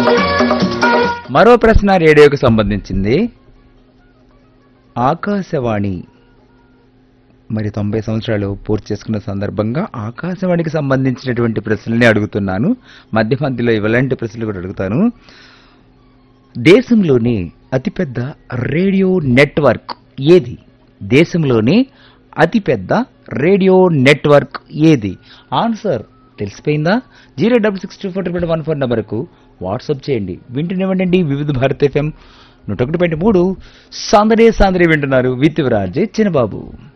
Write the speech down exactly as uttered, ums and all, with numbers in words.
మరో ప్రశ్న రేడియోకి సంబంధించింది. ఆకాశవాణి మరి తొంభై సంవత్సరాలు పూర్తి చేసుకున్న సందర్భంగా ఆకాశవాణికి సంబంధించినటువంటి ప్రశ్నల్ని అడుగుతున్నాను. మధ్య మధ్యలో ఇలాంటి ప్రశ్నలు కూడా అడుగుతాను. దేశంలోని అతిపెద్ద రేడియో నెట్వర్క్ ఏది? దేశంలోని అతిపెద్ద రేడియో నెట్వర్క్ ఏది? ఆన్సర్ తెలిసిపోయిందా? Zero double six two four triple one four నెంబర్కు వాట్సాప్ చేయండి. వింటూనివ్వండి వివిధ భారత్ ఎఫ్ఎం నూట ఒకటి పాయింట్ మూడు. సాందడే సాందడే వింటున్నారు విత్ విరాజే చిన్నబాబు.